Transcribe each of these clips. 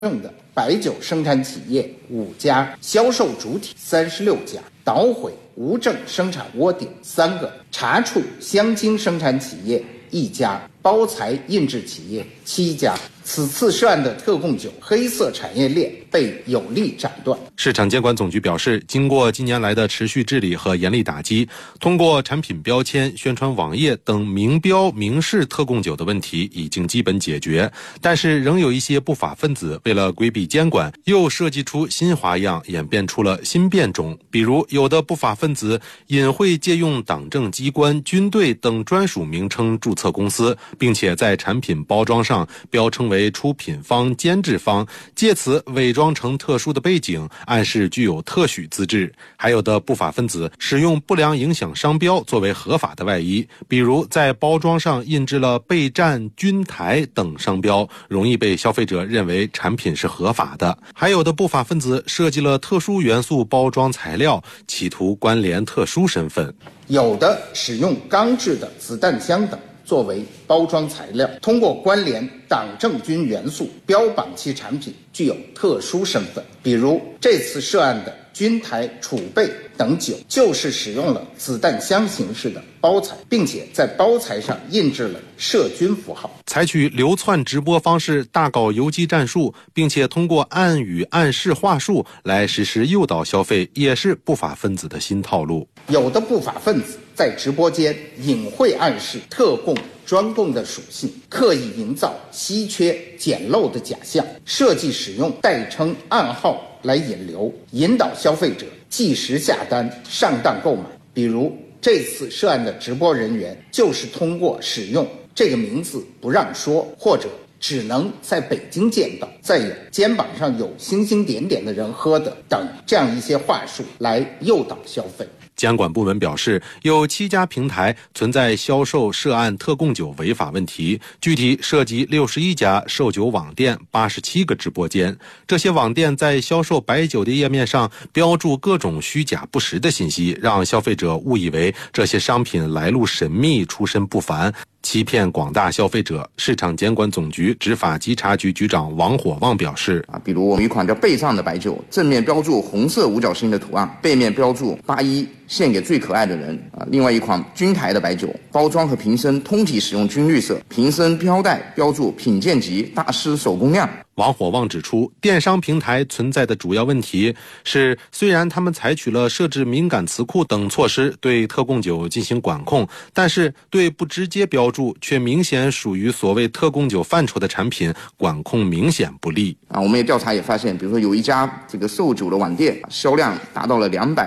证的白酒生产企业5家，销售主体36家，捣毁无证生产窝点3个，查处香精生产企业1家，包材印制企业7家。此次涉案的特供酒黑色产业链被有力斩断。 市场监管总局表示，经过近年来的持续治理和严厉打击，通过产品标签、宣传网页等明标明示特供酒的问题已经基本解决，但是仍有一些不法分子为了规避监管，又设计出新花样，演变出了新变种。比如，有的不法分子隐晦借用党政机关、军队等专属名称注册公司，并且在产品包装上标称为出品方、监制方，借此伪装成特殊的背景，暗示具有特许资质。还有的不法分子使用不良影响商标作为合法的外衣，比如在包装上印制了备战、军台等商标，容易被消费者认为产品是合法的。还有的不法分子设计了特殊元素包装材料，企图关联特殊身份。 有的使用钢制的子弹枪等作为包装材料，通过关联党政军元素标榜其产品具有特殊身份。比如这次涉案的军台储备等酒，就是使用了子弹箱形式的包材，并且在包材上印制了涉军符号。 采取流窜直播方式大搞游击战术，并且通过暗语暗示话术来实施诱导消费，也是不法分子的新套路。 有的不法分子在直播间隐晦暗示特供专供的属性，刻意营造稀缺简陋的假象，设计使用代称暗号来引流，引导消费者即时下单上当购买。比如这次涉案的直播人员就是通过使用这个名字不让说，或者只能在北京见到，再有肩膀上有星星点点的人喝的等这样一些话术来诱导消费。 监管部门表示，有7家平台存在销售涉案特供酒违法问题，具体涉及61家售酒网店、87个直播间。这些网店在销售白酒的页面上标注各种虚假不实的信息，让消费者误以为这些商品来路神秘、出身不凡，欺骗广大消费者。市场监管总局执法稽查局局长王火旺表示， 比如我们一款叫贝藏的白酒，正面标注红色五角星的图案，背面标注81献给最可爱的人。另外一款军台的白酒，包装和瓶身通体使用军绿色，瓶身标带标注品鉴级大师手工酿。 王火旺指出，电商平台存在的主要问题是，虽然他们采取了设置敏感词库等措施对特供酒进行管控，但是对不直接标注却明显属于所谓特供酒范畴的产品管控明显不力。 我们调查也发现，比如说有一家这个售酒的网店，销量达到了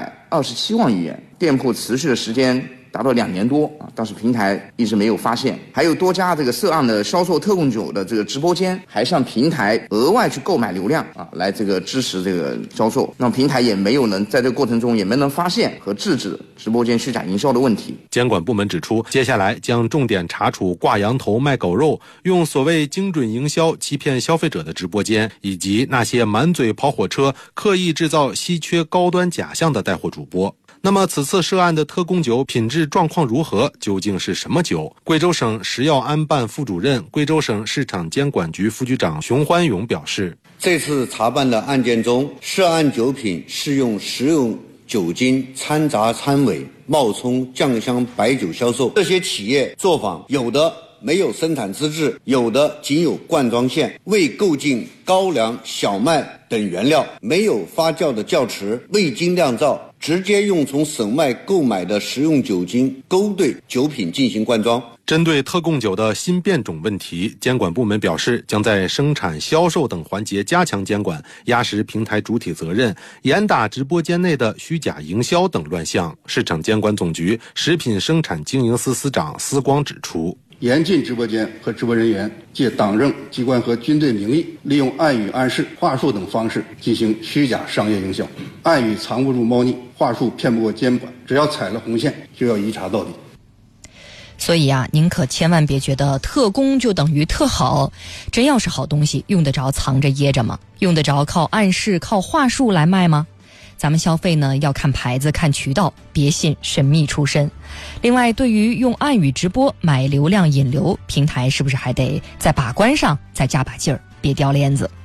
227万亿元，店铺持续的时间达到2年多，但是平台一直没有发现。还有多家这个涉案的销售特供酒的这个直播间，还向平台额外去购买流量来这个支持这个销售，那平台也没有能在这个过程中也没能发现和制止直播间虚假营销的问题。 监管部门指出，接下来将重点查处挂羊头卖狗肉、用所谓精准营销欺骗消费者的直播间，以及那些满嘴跑火车、刻意制造稀缺高端假象的带货主播。那么此次涉案的特供酒品质状况如何？究竟是什么酒？贵州省食药安办副主任、贵州省市场监管局副局长熊欢勇表示， 这次查办的案件中，涉案酒品是用食用酒精掺杂掺伪，冒充酱香白酒销售。这些企业作坊有的没有生产资质，有的仅有灌装线，未购进高粱、小麦等原料，没有发酵的窖池，未经酿造，直接用从省外购买的食用酒精勾兑酒品进行灌装。 针对特供酒的新变种问题，监管部门表示，将在生产、销售等环节加强监管，压实平台主体责任，严打直播间内的虚假营销等乱象。市场监管总局食品生产经营司司长司光指出， 严禁直播间和直播人员借党政机关和军队名义，利用暗语暗示、话术等方式进行虚假商业营销。暗语藏不住猫腻，话术骗不过监管，只要踩了红线，就要一查到底。 所以您可千万别觉得特供就等于特好，真要是好东西，用得着藏着掖着吗？用得着靠暗示、靠话术来卖吗？咱们消费呢，要看牌子、看渠道，别信神秘出身。另外，对于用暗语直播买流量引流，平台是不是还得在把关上再加把劲儿，别掉链子？